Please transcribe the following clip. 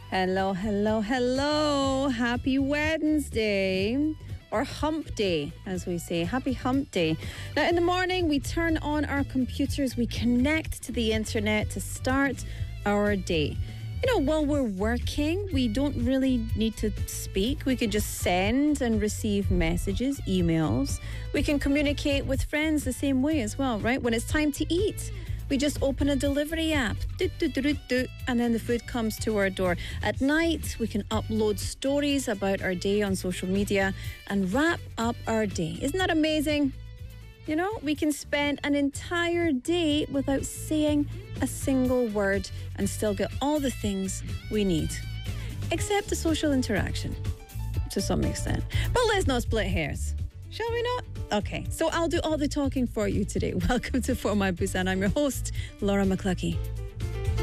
Hello, hello, hello. Happy Wednesday. Or hump day, as we say. Happy hump day. Now, in the morning, we turn on our computers, we connect to the internet to start our day. You know, while we're working, we don't really need to speak. We can just send and receive messages, emails. We can communicate with friends the same way as well, right? When it's time to eat, we just open a delivery app, and then the food comes to our door. At night, we can upload stories about our day on social media and wrap up our day. Isn't that amazing? You know, we can spend an entire day without saying a single word and still get all the things we need, except the social interaction to some extent. But let's not split hairs. Shall we not? Okay, so I'll do all the talking for you today. Welcome to For My Busan. I'm your host, Laura McCluskey.